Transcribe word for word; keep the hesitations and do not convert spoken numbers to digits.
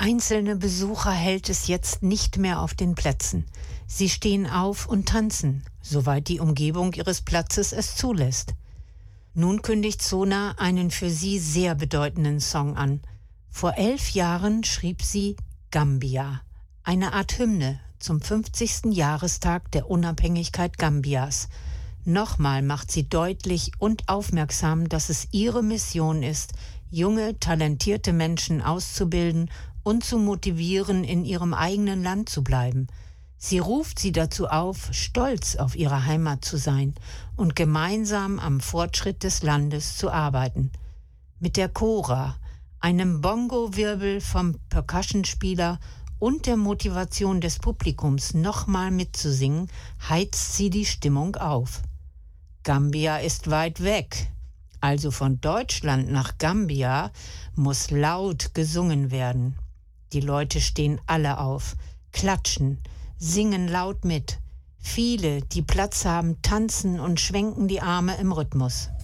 Einzelne Besucher hält es jetzt nicht mehr auf den Plätzen. Sie stehen auf und tanzen, soweit die Umgebung ihres Platzes es zulässt. Nun kündigt Sona einen für sie sehr bedeutenden Song an. Vor elf Jahren schrieb sie Gambia, eine Art Hymne zum fünfzigsten Jahrestag der Unabhängigkeit Gambias. Nochmal macht sie deutlich und aufmerksam, dass es ihre Mission ist, junge, talentierte Menschen auszubilden und zu motivieren, in ihrem eigenen Land zu bleiben. Sie ruft sie dazu auf, stolz auf ihre Heimat zu sein und gemeinsam am Fortschritt des Landes zu arbeiten. Mit der Kora, einem Bongo-Wirbel vom Percussionspieler und der Motivation des Publikums, nochmal mitzusingen, heizt sie die Stimmung auf. Gambia ist weit weg, also von Deutschland nach Gambia muss laut gesungen werden. Die Leute stehen alle auf, klatschen, singen laut mit. Viele, die Platz haben, tanzen und schwenken die Arme im Rhythmus.